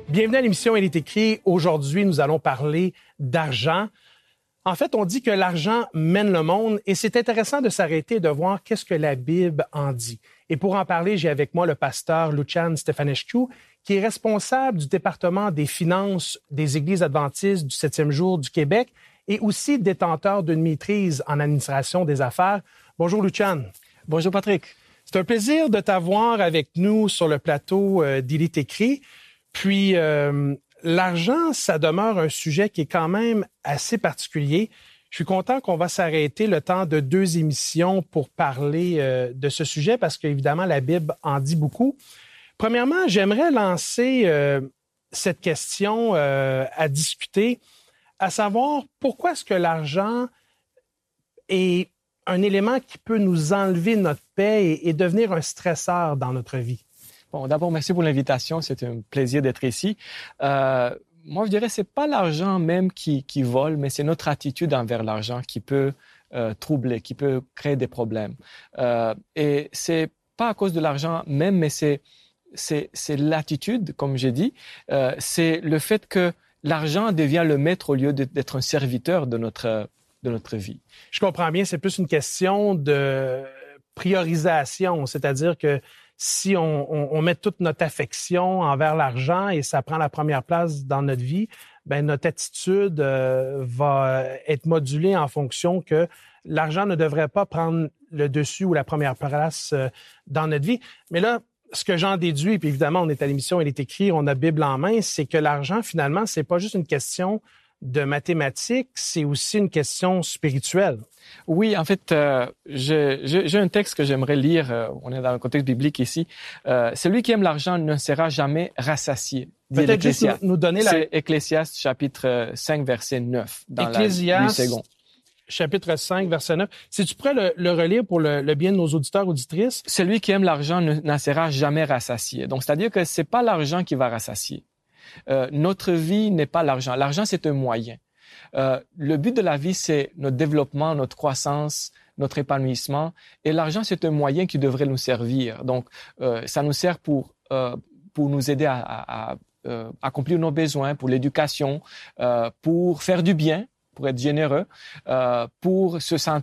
Bienvenue à l'émission Il est écrit. Aujourd'hui, nous allons parler d'argent. En fait, on dit que l'argent mène le monde et c'est intéressant de s'arrêter et de voir qu'est-ce que la Bible en dit. Et pour en parler, j'ai avec moi le pasteur Lucian Stefanescu, qui est responsable du département des finances des Églises adventistes du 7e jour du Québec et aussi détenteur d'une maîtrise en administration des affaires. Bonjour Lucian. Bonjour Patrick. C'est un plaisir de t'avoir avec nous sur le plateau d'Il est écrit. Puis, l'argent, ça demeure un sujet qui est quand même assez particulier. Je suis content qu'on va s'arrêter le temps de 2 émissions pour parler de ce sujet parce qu'évidemment, la Bible en dit beaucoup. Premièrement, j'aimerais lancer cette question à discuter, à savoir pourquoi est-ce que l'argent est un élément qui peut nous enlever notre paix et devenir un stresseur dans notre vie? Bon, d'abord, merci pour l'invitation. C'est un plaisir d'être ici. Moi, je dirais, c'est pas l'argent même qui vole, mais c'est notre attitude envers l'argent qui peut troubler, qui peut créer des problèmes. Et c'est pas à cause de l'argent même, mais c'est l'attitude, comme j'ai dit. C'est le fait que l'argent devient le maître au lieu d'être un serviteur de notre vie. Je comprends bien. C'est plus une question de priorisation, c'est-à-dire que si on met toute notre affection envers l'argent et ça prend la première place dans notre vie, ben notre attitude va être modulée en fonction que l'argent ne devrait pas prendre le dessus ou la première place dans notre vie. Mais là, ce que j'en déduis, puis évidemment, on est à l'émission, il est écrit, on a Bible en main, c'est que l'argent, finalement, c'est pas juste une question de mathématiques, c'est aussi une question spirituelle. Oui, en fait, j'ai un texte que j'aimerais lire. On est dans le contexte biblique ici. Celui qui aime l'argent ne sera jamais rassasié. Peut-être juste nous donner C'est Ecclésiaste chapitre 5, verset 9. Dans Ecclésiaste, la 8 secondes. Chapitre 5, verset 9. Si tu pourrais le relire pour le bien de nos auditeurs, auditrices. Celui qui aime l'argent n'en sera jamais rassasié. Donc, c'est-à-dire que c'est pas l'argent qui va rassasier. Notre vie n'est pas l'argent. L'argent, c'est un moyen. Le but de la vie, c'est notre développement, notre croissance, notre épanouissement. Et l'argent, c'est un moyen qui devrait nous servir. Donc, ça nous sert pour nous aider à accomplir nos besoins, pour l'éducation, pour faire du bien, pour être généreux, pour se sentir